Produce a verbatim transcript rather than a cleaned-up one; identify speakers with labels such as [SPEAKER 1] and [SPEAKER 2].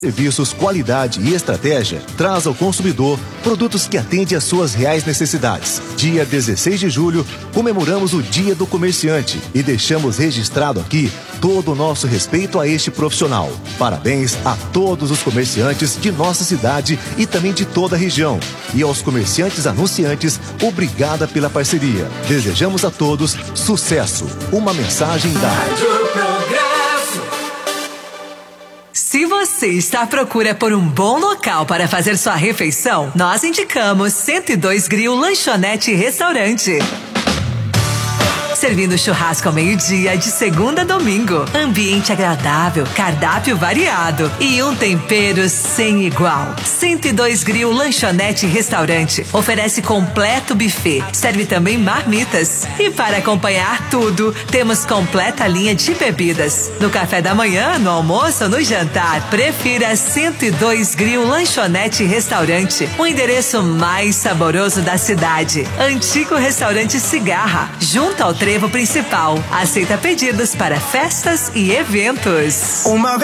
[SPEAKER 1] Serviços, qualidade e estratégia traz ao consumidor produtos que atendem às suas reais necessidades. Dia dezesseis de julho, comemoramos o Dia do Comerciante e deixamos registrado aqui todo o nosso respeito a este profissional. Parabéns a todos os comerciantes de nossa cidade e também de toda a região. E aos comerciantes anunciantes, obrigada pela parceria. Desejamos a todos sucesso. Uma mensagem da...
[SPEAKER 2] Se você está à procura por um bom local para fazer sua refeição, nós indicamos cento e dois Grill Lanchonete e Restaurante. Servindo churrasco ao meio-dia, de segunda a domingo. Ambiente agradável, cardápio variado e um tempero sem igual. cento e dois Grill Lanchonete e Restaurante oferece completo buffet. Serve também marmitas. E para acompanhar tudo, temos completa linha de bebidas. No café da manhã, no almoço ou no jantar, prefira cento e dois Grill Lanchonete e Restaurante. O endereço mais saboroso da cidade. Antigo Restaurante Cigarra, junto ao trevo principal. Aceita pedidos para festas e eventos.
[SPEAKER 3] Uma